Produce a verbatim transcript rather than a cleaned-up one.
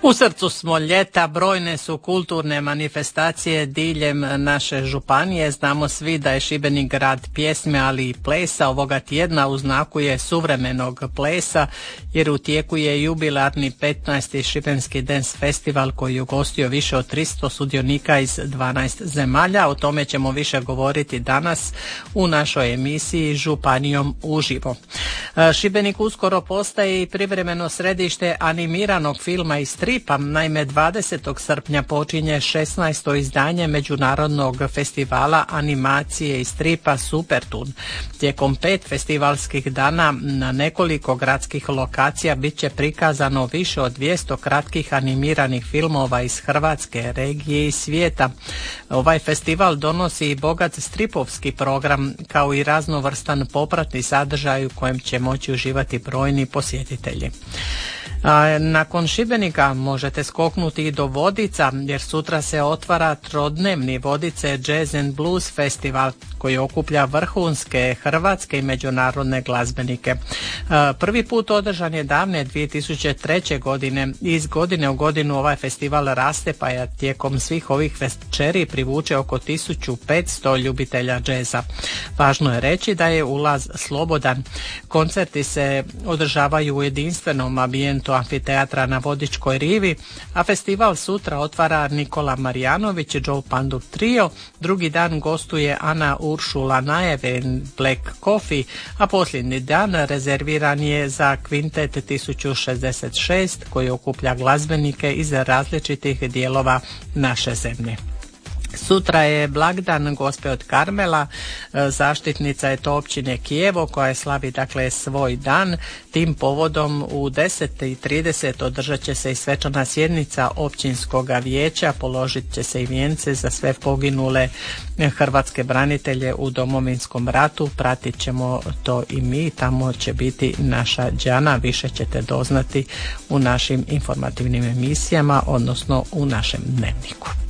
U srcu smo ljeta, brojne su kulturne manifestacije diljem naše županije. Znamo svi da je Šibenik grad pjesme, ali i plesa. Ovoga tjedna u znaku je suvremenog plesa, jer u tijeku je jubilarni petnaesti Šibenski dance festival koji je ugostio više od tristo sudionika iz dvanaest zemalja. O tome ćemo više govoriti danas u našoj emisiji Županijom uživo. Šibenik uskoro postaje i privremeno središte animiranog filma i stripa. Naime, dvadesetog srpnja počinje šesnaesto izdanje Međunarodnog festivala animacije i stripa Supertun. Tijekom pet festivalskih dana na nekoliko gradskih lokacija bit će prikazano više od dvjesto kratkih animiranih filmova iz Hrvatske, regije i svijeta. Ovaj festival donosi i bogat stripovski program kao i raznovrstan popratni sadržaj u kojem će moći uživati brojni posjetitelji. A nakon Šibenika možete skoknuti i do Vodica, jer sutra se otvara trodnevni Vodice Jazz and Blues festival koji okuplja vrhunske hrvatske i međunarodne glazbenike. Prvi put održan je davne dvije tisuće treće. godine. Iz godine u godinu ovaj festival raste, pa je tijekom svih ovih večeri privuče oko tisuću petsto ljubitelja džeza. Važno je reći da je ulaz slobodan. Koncerti se održavaju u jedinstvenom ambijentu amfiteatra na Vodičkoj rivi, a festival sutra otvara Nikola Marjanović, Joe Pandu Trio, drugi dan gostuje Ana Uršula Najeve Black Coffee, a posljednji dan rezerviran je za kvintet tisuću šezdeset šest koji okuplja glazbenike iz različitih dijelova naše zemlje. Sutra je blagdan Gospe od Karmela, zaštitnica je to općine Kijevo koja je slavi dakle svoj dan. Tim povodom u deset i trideset održat će se i svečana sjednica općinskog vijeća, položit će se i vijence za sve poginule hrvatske branitelje u Domovinskom ratu. Pratit ćemo to i mi, tamo će biti naša Đana, više ćete doznati u našim informativnim emisijama, odnosno u našem dnevniku.